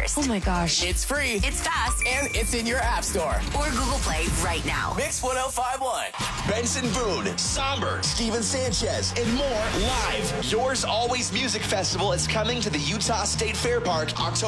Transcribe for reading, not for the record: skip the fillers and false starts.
first. Oh my gosh. It's free. It's fast. And it's in your app store. Or Google Play right now. Mix 1051. Benson Boone, Somber, Steven Sanchez, and more live. Yours Always Music Festival is coming to the Utah State Fair Park October